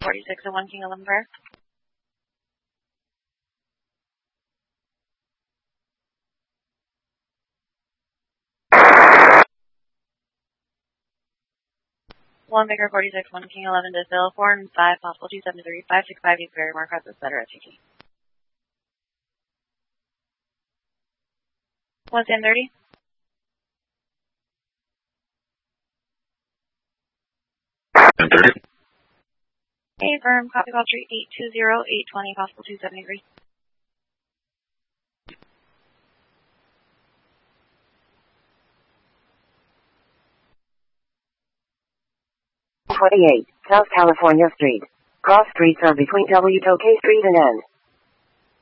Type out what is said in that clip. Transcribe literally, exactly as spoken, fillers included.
forty-six oh one King eleven Prayer. One Baker forty-six one King eleven Distil four and five possible two seven three five six five East Barrymore Cross, et cetera. T T. one ten thirty. ten thirty. Hey, firm, copy call street eight two zero eight twenty possible two seventy-three. twenty-eight, South California Street. Cross streets are between W T O K Street and N.